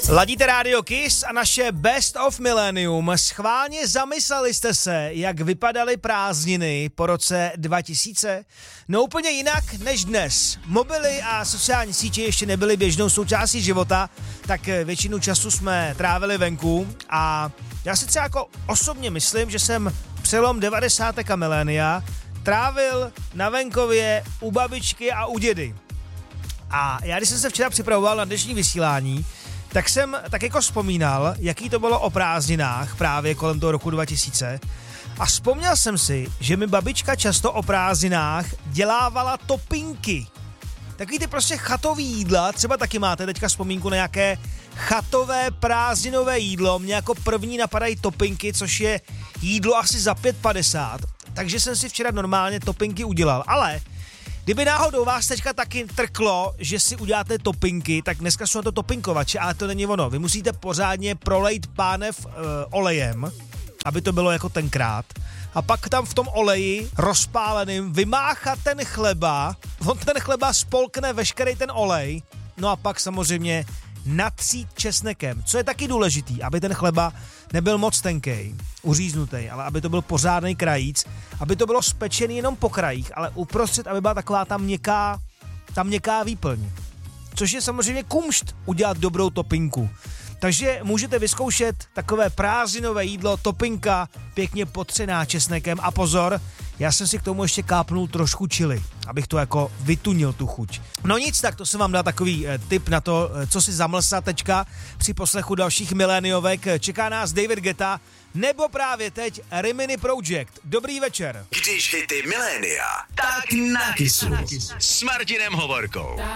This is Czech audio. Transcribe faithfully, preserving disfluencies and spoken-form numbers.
Ladíte Radio Kiss a naše Best of Millennium. Schválně zamysleli jste se, jak vypadaly prázdniny po roce dva tisíce? No úplně jinak než dnes. Mobily a sociální sítě ještě nebyly běžnou součástí života, tak většinu času jsme trávili venku a já si třeba jako osobně myslím, že jsem přelom devadesátek a milénia trávil na venkově u babičky a u dědy. A já, když jsem se včera připravoval na dnešní vysílání, tak jsem tak jako vzpomínal, jaký to bylo o prázdninách právě kolem toho roku dva tisíce. A vzpomněl jsem si, že mi babička často o prázdninách dělávala topinky. Takový ty prostě chatový jídla, třeba taky máte teďka vzpomínku na nějaké chatové prázdninové jídlo. Mně jako první napadají topinky, což je jídlo asi za pět padesát. Takže jsem si včera normálně topinky udělal, ale kdyby náhodou vás teďka taky trklo, že si uděláte topinky, tak dneska jsou na to topinkovače, ale to není ono. Vy musíte pořádně prolejt pánev e, olejem, aby to bylo jako tenkrát. A pak tam v tom oleji rozpáleným vymáchat ten chleba, on ten chleba spolkne veškerý ten olej, no a pak samozřejmě natřít česnekem, co je taky důležitý, aby ten chleba nebyl moc tenkej, uříznutý, ale aby to byl pořádný krajíc, aby to bylo spečený jenom po krajích, ale uprostřed, aby byla taková ta měkká, ta měkká výplň. Což je samozřejmě kumšt udělat dobrou topinku. Takže můžete vyzkoušet takové prázdninové jídlo, topinka, pěkně potřená česnekem a pozor, já jsem si k tomu ještě kápnul trošku chili, abych to jako vytunil tu chuť. No nic, tak to jsem vám dal takový eh, tip na to, eh, co si zamlsat teďka při poslechu dalších miléniovek. Čeká nás David Guetta, nebo právě teď Rimini Project. Dobrý večer. Když hity milénia, tak na Kissu s Martinem Hovorkou.